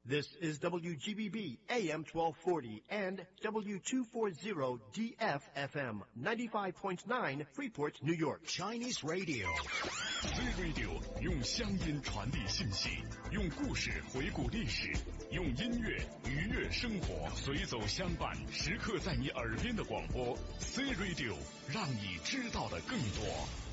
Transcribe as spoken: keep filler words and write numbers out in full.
This is W G B B A M twelve forty and W two forty D F F M ninety-five point nine Freeport, New York. Chinese Radio. Z Radio 用乡音传递信息，用故事回顾历史，用音乐愉悦生活，随走相伴，时刻在你耳边的广播。Z Radio 让你知道的更多。